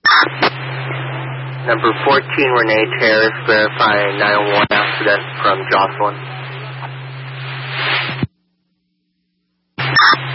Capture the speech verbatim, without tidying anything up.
Number fourteen, Renee Terrace, verifying nine one one accident from Jocelyn.